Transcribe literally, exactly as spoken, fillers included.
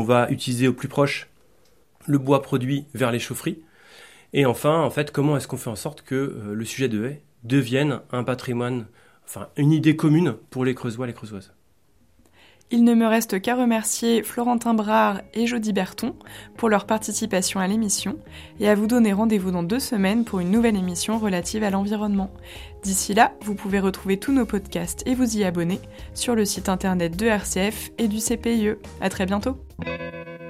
On va utiliser au plus proche le bois produit vers les chaufferies. Et enfin, en fait, comment est-ce qu'on fait en sorte que euh, le sujet de haie devienne un patrimoine, enfin une idée commune pour les Creusois et les Creusoises. Il ne me reste qu'à remercier Florentin Brard et Jody Berton pour leur participation à l'émission et à vous donner rendez-vous dans deux semaines pour une nouvelle émission relative à l'environnement. D'ici là, vous pouvez retrouver tous nos podcasts et vous y abonner sur le site internet de R C F et du C P I E. À très bientôt!